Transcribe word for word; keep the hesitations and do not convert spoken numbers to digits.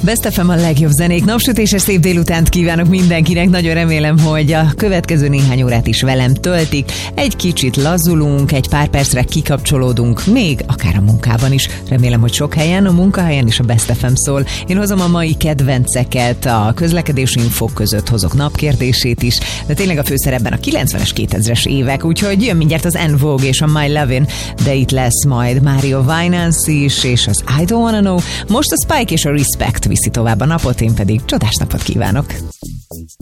Best ef em a legjobb zenék, napsütéses szép délutánt kívánok mindenkinek. Nagyon remélem, hogy a következő néhány órát is velem töltik. Egy kicsit lazulunk, egy pár percre kikapcsolódunk, még akár a munkában is. Remélem, hogy sok helyen, a munkahelyen is a Best ef em szól. Én hozom a mai kedvenceket, a közlekedési infók között hozok napkérdését is, de tényleg a főszerepben a kilencvenes, kétezres évek, úgyhogy jön mindjárt az En Vogue és a My Lovin', de itt lesz majd Mario Winans is, és az I Don't Wanna Know. Most a Spike és a Respect viszi tovább a napot, én pedig csodás napot kívánok!